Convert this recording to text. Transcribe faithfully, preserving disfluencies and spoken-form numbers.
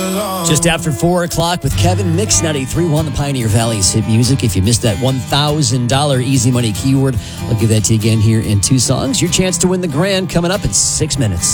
Just after four o'clock with Kevin Mix, ninety-three point one, the Pioneer Valley's hit music. If you missed that one thousand dollars easy money keyword, I'll give that to you again here in two songs. Your chance to win the grand coming up in six minutes.